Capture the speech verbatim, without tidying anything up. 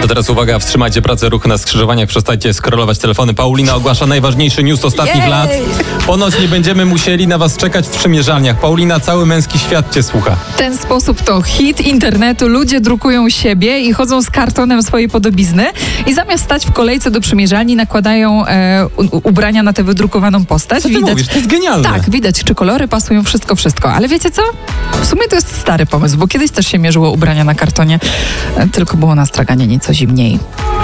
A teraz uwaga, wstrzymajcie pracę, ruchy na skrzyżowaniach, przestańcie scrollować telefony. Paulina ogłasza najważniejszy news ostatnich Jej! lat. Ponoć nie będziemy musieli na was czekać w przymierzalniach. Paulina, cały męski świat cię słucha. Ten sposób to hit internetu. Ludzie drukują siebie i chodzą z kartonem swojej podobizny i zamiast stać w kolejce do przymierzalni nakładają e, u, ubrania na tę wydrukowaną postać. Co ty widać, mówisz? To jest genialne. Tak, widać, czy kolory pasują, wszystko, wszystko. Ale wiecie co? W sumie to jest stary pomysł, bo kiedyś też się mierzyło ubrania na kartonie, e, tylko było na straganie nieco zimniej.